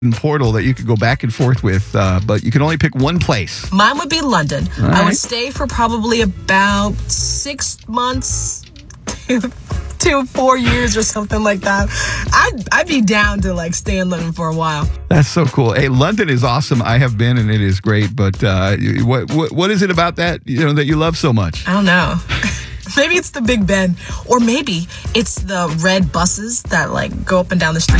portal that you could go back and forth with, but you can only pick one place. Mine would be London. All I right. would stay for probably about 6 months to 4 years or something like that. I'd be down to like stay in London for a while. That's so cool. Hey, London is awesome. I have been, and it is great. But what is it about that that you love so much? I don't know. Maybe it's the Big Ben, or maybe it's the red buses that like go up and down the street.